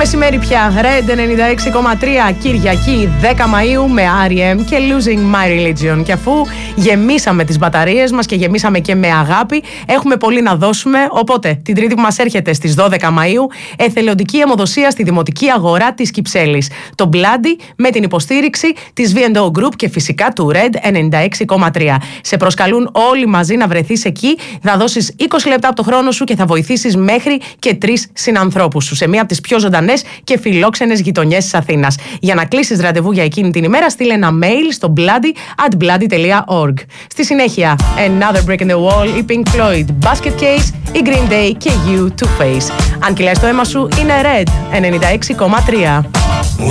μεσημέρι πια. Red 96,3 Κυριακή 10 Μαΐου με R.E.M. και Losing My Religion. Και αφού γεμίσαμε τις μπαταρίες μας και γεμίσαμε και με αγάπη, έχουμε πολύ να δώσουμε. Οπότε την Τρίτη που μας έρχεται στις 12 Μαΐου, εθελοντική αιμοδοσία στη Δημοτική Αγορά της Κυψέλης. Το Bloody με την υποστήριξη της V&O Group και φυσικά του Red 96,3. Σε προσκαλούν όλοι μαζί να βρεθείς εκεί. Θα δώσεις 20 λεπτά από το χρόνο σου και θα βοηθήσεις μέχρι και 3 συνανθρώπους σου σε μία από τις πιο ζωντανές και φιλόξενες γειτονιές της Αθήνας. Για να κλείσεις ραντεβού για εκείνη την ημέρα, στείλε ένα mail στο bloody@bloody.org. Στη συνέχεια, Another Brick in the Wall, η Pink Floyd, Basket Case, η Green Day και You Two Face. Αν κυλάει το αίμα σου, είναι Red 96,3.